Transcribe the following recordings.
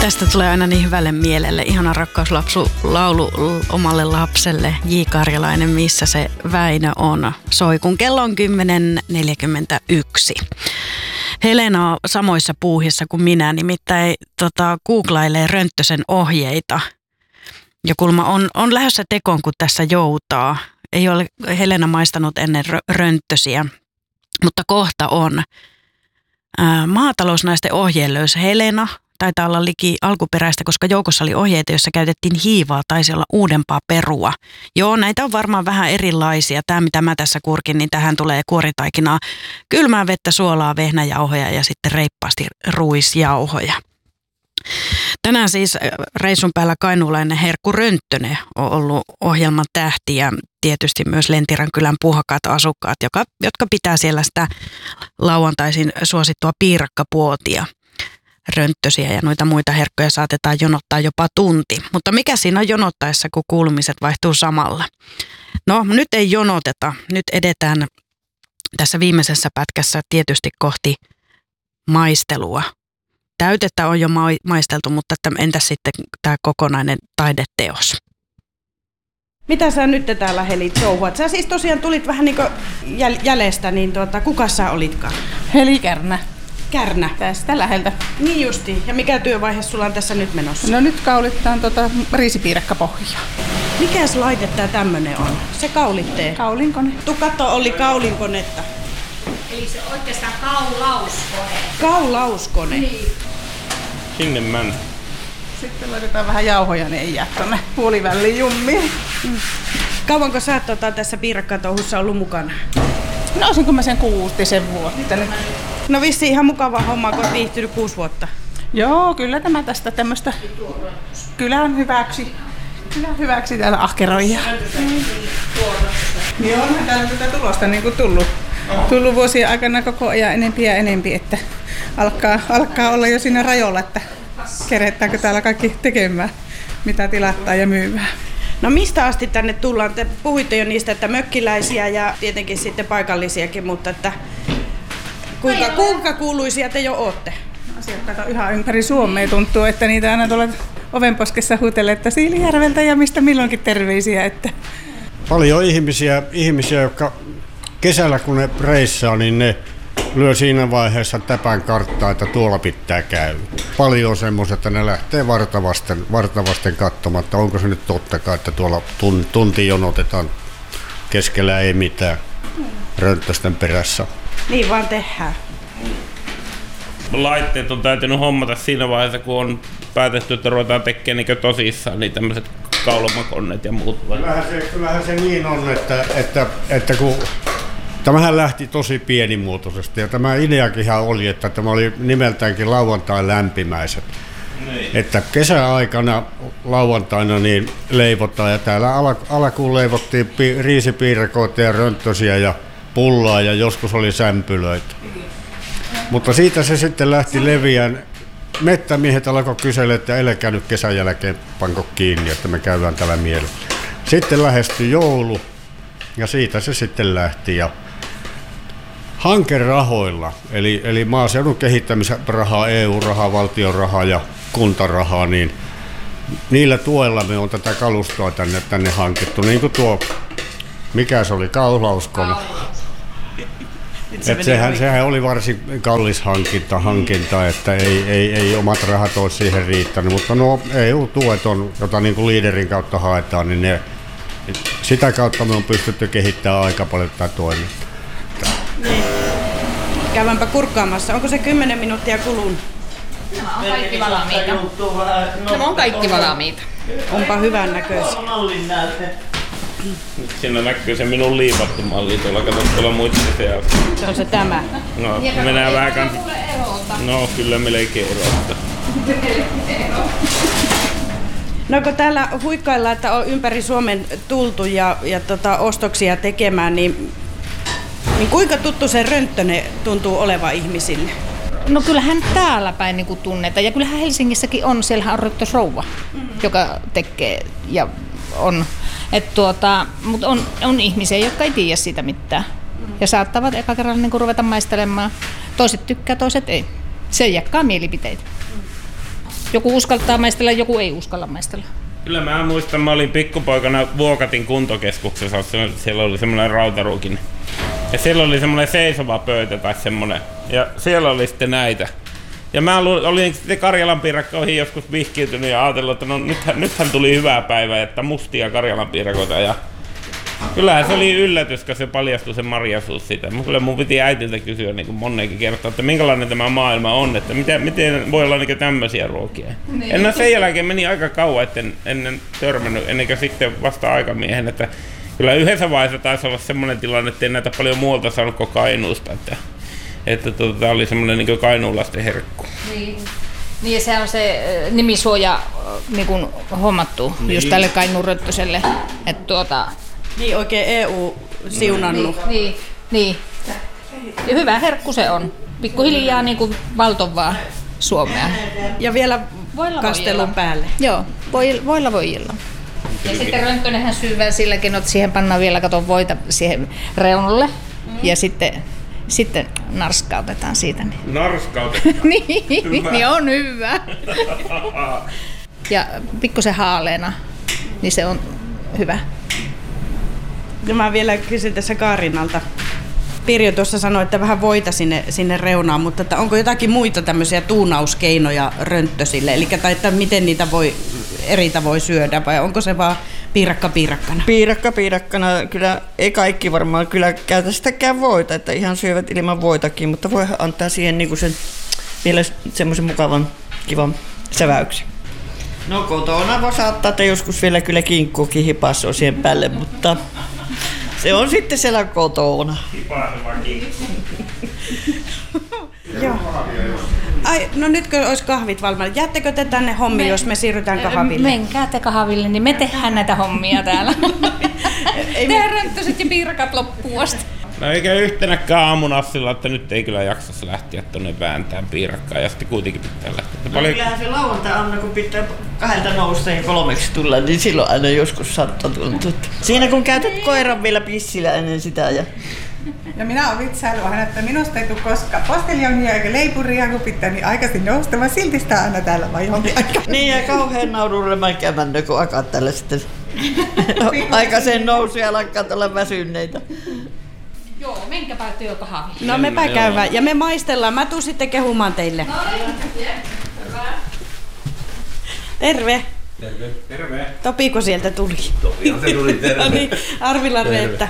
Tästä tulee aina niin hyvälle mielelle. Ihana rakkauslapsu laulu omalle lapselle. J. Karjalainen, missä se Väinö on. Soi, kun kello on 10.41. Helena on samoissa puuhissa kuin minä, nimittäin googlailee Rönttösen ohjeita. Ja kulma on lähdössä tekoon, kun tässä joutaa. Ei ole Helena maistanut ennen Rönttösiä, mutta kohta on. Maatalousnaisten ohjelöys Helena. Taitaa olla liki alkuperäistä, koska joukossa oli ohjeita, joissa käytettiin hiivaa, taisi olla uudempaa perua. Joo, näitä on varmaan vähän erilaisia. Tämä, mitä mä tässä kurkin, niin tähän tulee kuoritaikinaa, kylmää vettä, suolaa, vehnäjauhoja ja sitten reippaasti ruisjauhoja. Tänään siis reissun päällä kainuulainen Herkku Rönttönen on ollut ohjelman tähti ja tietysti myös Lentiran kylän puuhakaat asukkaat, jotka pitää siellä sitä lauantaisin suosittua piirakkapuotia. Rönttösiä ja noita muita herkkoja saatetaan jonottaa jopa tunti. Mutta mikä siinä on jonottaessa, kun kuulumiset vaihtuu samalla? No, nyt ei jonoteta. Nyt edetään tässä viimeisessä pätkässä tietysti kohti maistelua. Täytettä on jo maisteltu, mutta entäs sitten tämä kokonainen taideteos? Mitä sä nyt täällä Heli touhuat? Sä siis tosiaan tulit vähän niin kuin jäljestä, niin kuka sä olitkaan? Heli Kärnä. Kärnä. Tästä läheltä. Niin justi. Ja mikä työvaihe sulla on tässä nyt menossa? No nyt kaulittaan riisipiirakkapohjaa. Mikäs laite tää tämmönen on? Se kaulittee. Kaulinkone. Tu katso Olli kaulinkonetta. Eli se oikeastaan kaulauskone. Kaulauskone. Niin. Sinne mennä. Sitten laitetaan vähän jauhoja, niin ei jää tonne puoliväliin jummiin. Kauanko sä oot tässä piirakkatouhussa ollut mukana? No olisinko mä sen 6 vuotta. No vissiin ihan mukava homma, kun oot viihtynyt 6 vuotta. Joo, kyllä tämä tästä tämmöstä kylän hyväksi täällä ahkeroija. Joo, onhan täällä tätä tulosta niin kuin tullut vuosien aikana koko ajan enempi ja enempi, että alkaa olla jo siinä rajoilla, että keretäänkö täällä kaikki tekemään, mitä tilattaa ja myymään. No mistä asti tänne tullaan? Te puhuitte jo niistä, että mökkiläisiä ja tietenkin sitten paikallisiakin, mutta että kuinka kuuluisia te jo ootte? Asiakkaita ihan ympäri Suomea tuntuu, että niitä aina tuolla ovenposkessa huutelee, että Siilijärveltä ja mistä milloinkin terveisiä. Että. Paljon ihmisiä, jotka kesällä kun ne reissaa, niin ne lyö siinä vaiheessa täpän karttaa, että tuolla pitää käydä. Paljon on semmoista, että ne lähtee vartavasten katsomaan, että onko se nyt tottakaan, että tuolla tunti jonotetaan, keskellä ei mitään, Rönttösten perässä. Niin vaan tehdään. Laitteet on täytynyt hommata siinä vaiheessa, kun on päätetty, että ruvetaan tekemään niin tosissaan niin tämmöiset kaulomakonneet ja muut. Kyllähän se niin on, että kun tämähän lähti tosi pienimuotoisesti ja tämä ideakinhan oli, että tämä oli nimeltäänkin lauantain lämpimäiset. Niin. Että kesäaikana lauantaina niin leivotaan ja täällä alkuun leivottiin riisipiirakoita ja rönttösiä ja pullaa ja joskus oli sämpylöitä. Mutta siitä se sitten lähti leviään. Mettämiehet alkoi kysellä, että älkää nyt kesän jälkeen panko kiinni, että me käydään täällä mielellä. Sitten lähestyi joulu ja siitä se sitten lähti. Ja hankerahoilla, eli maaseudun kehittämisrahaa, EU-rahaa, valtion rahaa ja kuntarahaa, niin niillä tuella me on tätä kalustoa tänne hankittu. Niin kuin tuo, mikä se oli, kaulauskone. Sehän oli varsin kallis hankinta, että ei omat rahat ole siihen riittänyt, mutta nuo EU-tuet on, jota niin kuin Leaderin kautta haetaan, niin sitä kautta me on pystytty kehittämään aika paljon tätä toimintaa. Niin. Käydäänpä kurkkaamassa. Onko se 10 minuuttia kulunut? Nämä on kaikki valmiita. Nämä on kaikki valmiita. Onpa hyvän näköisiä. Siinä näkyy se minun liipattu malli tuolla, kato tuolla muiden seassa. Se on se tämä. No, mennään vähän kanssa. No, kyllä melkein erota. No kun täällä huikkaillaan, että on ympäri Suomen tultu ja ostoksia tekemään, niin kuinka tuttu se Rönttönen tuntuu olevan ihmisille? No kyllähän täällä päin niin tunnetaan ja kyllähän Helsingissäkin on, siellähän on Rönttösrouva, joka tekee ja on. Mutta on ihmisiä, jotka ei tiedä siitä mitään ja saattavat eka kerralla niin ruveta maistelemaan. Toiset tykkää, toiset ei. Se jakaa mielipiteitä. Joku uskaltaa maistella, joku ei uskalla maistella. Kyllä mä muistan, mä olin pikkupoikana Vuokatin kuntokeskuksessa, siellä oli semmoinen rautaruukin. Ja siellä oli semmoinen seisova pöytä tai semmoinen. Ja siellä oli sitten näitä. Ja mä olin sitten Karjalan piirakkoihin joskus vihkiytynyt ja ajatellut, että no nythän tuli hyvä päivä, että mustia Karjalan piirakoita. Ja kyllähän se oli yllätys, kun se paljastui se marjasuus siitä. Kyllä mun piti äitiltä kysyä niin moneenkin kertaa, että minkälainen tämä maailma on, että miten voi olla niin tämmöisiä ruokia. Niin. Ja sen jälkeen meni aika kauan, ennen törmännyt, ennen kuin sitten vasta aikamiehen. Että kyllä yhdessä vaiheessa taisi olla semmoinen tilanne, että ei näitä paljon muualta saanut kuin Kainuusta. Että tämä oli semmoinen niin kainuulaisten herkku. Niin ja se on se nimisuoja niin kuin hommattu just tälle Kainuun Röttöselle. Niin oikein EU siunannut. Niin. Ja hyvä herkku se on. Pikkuhiljaa niin kuin valtovaa Suomea. Ja vielä kastelun päälle. Joo, voilla voijilla. Ja sitten Rönttönenhän syyvää silläkin, että siihen pannaan vielä voita siihen reunalle. Ja sitten narskautetaan siitä. Narskautetaan? niin on hyvä. Ja pikkusen haaleena, niin se on hyvä. Ja mä vielä kysyn tässä Kaarinalta. Pirjo tuossa sanoi, että vähän voita sinne reunaan, mutta että onko jotakin muita tämmöisiä tuunauskeinoja rönttösille? Eli että miten niitä voi eri tavoin syödä vai onko se vaan piirakka piirakkana? Piirakka piirakkana. Kyllä ei kaikki varmaan kyllä käytä sitäkään voita, että ihan syövät ilman voitakin, mutta voi antaa siihen niinku sen vielä semmoisen mukavan kivan säväyksen. No kotona voi saattaa, että joskus vielä kyllä kinkkuakin hipasoo siihen päälle, mutta se on sitten siellä kotona. Hipaseva kinkku. Joo. Ai, no nytkö olisi kahvit valmiina? Jäättekö te tänne hommiin, jos me siirrytään kahville? Menkää te kahville, niin me tehdään näitä hommia täällä. Tehdään rönttöset ja piirakat loppuun asti. No eikä yhtenäkään aamuna sillä, että nyt ei kyllä jaksas lähteä tuonne vääntään piirakkaa ja sitten kuitenkin pitää lähteä. No, kyllähän se lauantai-aamuna, kun pitää 2 nousta ja 3 tulla, niin silloin aina joskus saattaa tulla. Siinä kun käytät koiran vielä pissillä ennen sitä. Ja minä olen vitsailu aina, että minusta ei tule koskaan posteljonia eikä leipuria, kun pitää niin aikaisin nousta, vaan silti sitä aina täällä vai johonkin aikaan. Niin ja kauhean naudulle mä kämän, kun alkaa tällä sitten aikaisen nousu ja lakkaat olla väsyneitä. Joo, menkääpä työkahville. No mepä käydään ja me maistellaan. Mä tuun sitten kehumaan teille. Terve. Terve. Topiko sieltä tuli? Topihan se tuli, terve. No niin, Arvila Reetta.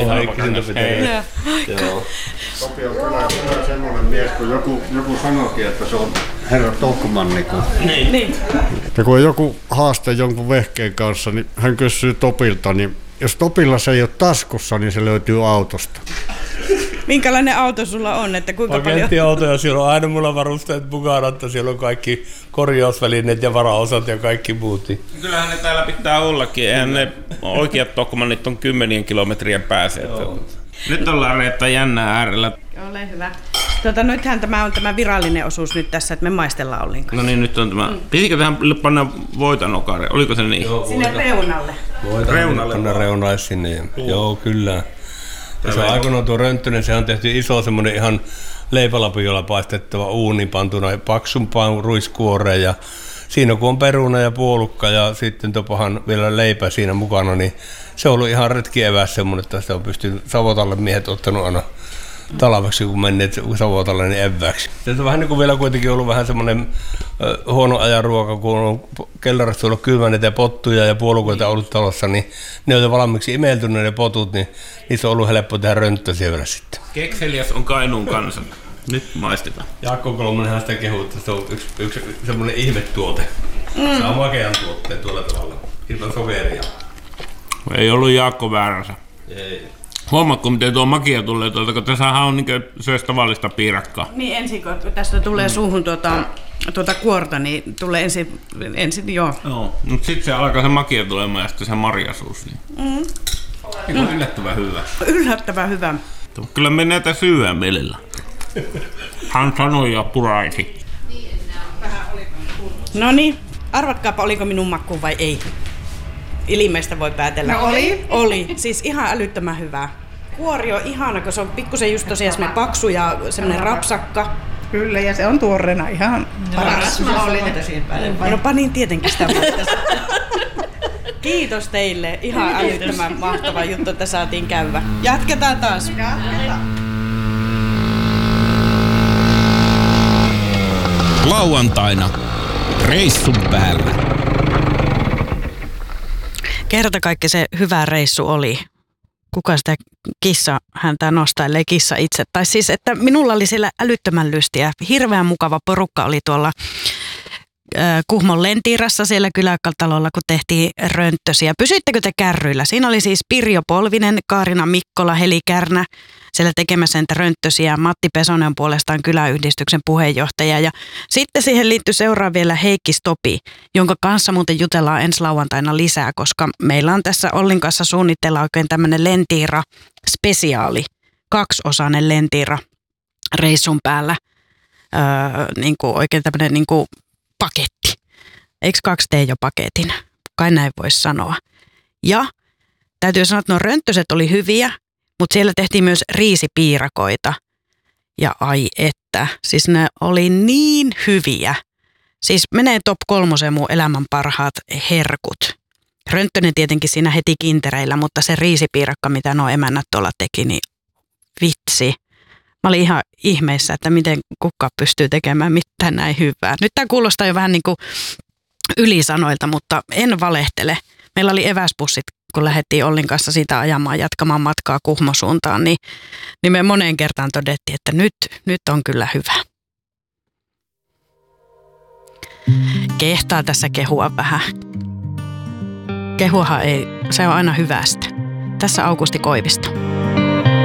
Joo. Topi on kyllä semmoinen mies, kun joku sanoikin, että se on herra Tokmanni. Niin. Ja kun on joku haaste jonkun vehkeen kanssa, niin hän kysyy Topilta, niin jos Topilla se ei ole taskussa, niin se löytyy autosta. Minkälainen auto sulla on? Että kuinka Agenttiautoja, siellä on aina mulla varusteet mukana, että siellä on kaikki korjausvälineet ja varaosat ja kaikki muut. Kyllähän ne täällä pitää ollakin, eihän ne oikeat Tokmanit on 10 kilometrien päässä. Nyt ollaan Reetta jännää äärellä. Ole hyvä. Nythän tämä on tämä virallinen osuus nyt tässä, että me maistellaan ollenkaan. No niin, nyt on tämä. Pitikö tähän panna voita nokare? Oliko se niin? Joo, sinne reunalle. Reunalle. Panna reunalle sinne. Joo, kyllä. Ja se aikoinaan tuo Rönttönen, sehän on tehty iso semmoinen ihan leipälapiolla paistettava uuni pantuna paksumpaan ruiskuoreen ja siinä kun on peruna ja puolukka ja sitten topahan vielä leipä siinä mukana, niin se on ollut ihan retki eväs semmoinen, että sitä on pystynyt Savotalle miehet ottanut aina talveksi, kun menneet Savotalle niin evääksi. Se on vähän niin kuin vielä kuitenkin ollut vähän semmoinen huono ajan ruoka, kun on kellarissa ollut kylmäneitä ja pottuja ja puolukoita ollut talossa, niin ne on jo valmiiksi imeltyneet ne potut, niin niissä on ollut helppo tehdä rönttösiä vielä sitten. Kekseliäs on Kainuun kansa. Nyt maistetaan. Jaakko Kolmonenhan sitä kehuu, että se on yksi semmoinen ihmetuote. Se on makean tuotteen tuolla tavalla. Ilman sokeria. Ei ollut Jaakko vääränsä. Ei. Huomaatko, miten tuo makia tulee tuolta, kun tässähän on niin söisi tavallista piirakkaa. Niin ensin, kun tästä tulee suuhun tuota kuorta, niin tulee ensin joo. Joo, mutta sitten se alkaa se makia tulemaan ja sitten se marjasuus. Niin. Se on yllättävän hyvä. Yllättävän hyvä. Kyllä me näitä syödään mielellä. Hän sanoi ja puraisi. No niin, arvatkaapa oliko minun makkuun vai ei. Ilmeistä voi päätellä. No oli. Oli, siis ihan älyttömän hyvää. Kuori on ihana, kun se on pikkusen just tosiaan semmoinen paksu ja semmoinen rapsakka. Kyllä, ja se on tuoreena ihan paras. Rasvaa siihen päälle. No panin tietenkin sitä muuta. Kiitos teille. Ihan älyttömän mahtava juttu, että saatiin käydä. Jatketaan taas. Jatketaan. Lauantaina reissun päällä. Kerta kaikki se hyvä reissu oli. Kuka sitä kissa häntä nostailee, kissa itse. Tai siis, että minulla oli siellä älyttömän lystiä. Hirveän mukava porukka oli tuolla Kuhmon Lentiirassa siellä kylätalolla, kun tehtiin rönttösiä. Pysyittekö te kärryillä? Siinä oli siis Pirjo Polvinen, Kaarina Mikkola, Heli Kärnä siellä tekemässä niitä rönttösiä. Matti Pesonen puolestaan kyläyhdistyksen puheenjohtaja. Ja sitten siihen liittyi seuraan vielä Heikki Stopi, jonka kanssa muuten jutellaan ensi lauantaina lisää, koska meillä on tässä Ollin kanssa suunnitella oikein tämmöinen Lentiira-spesiaali, 2-osainen Lentiira reissun päällä. Niin kuin oikein tämmöinen niin kuin paketti. Eikö 2 tee jo paketin? Kai näin voisi sanoa. Ja täytyy sanoa, että nuo rönttöset oli hyviä, mutta siellä tehtiin myös riisipiirakoita. Ja ai että, siis ne oli niin hyviä. Siis menee top 3 mun elämän parhaat herkut. Rönttönen tietenkin siinä heti kintereillä, mutta se riisipiirakka, mitä nuo emännät tuolla teki, niin vitsi. Mä olin ihan ihmeissä, että miten kukaan pystyy tekemään mitään näin hyvää. Nyt tämä kuulostaa jo vähän niin kuin ylisanoilta, mutta en valehtele. Meillä oli eväspussit, kun lähdettiin Ollin kanssa siitä ajamaan, jatkamaan matkaa Kuhmosuuntaan, niin me moneen kertaan todettiin, että nyt on kyllä hyvä. Kehtaa tässä kehua vähän. Kehuahan ei, se on aina hyvästä. Tässä Aukusti Koivisto.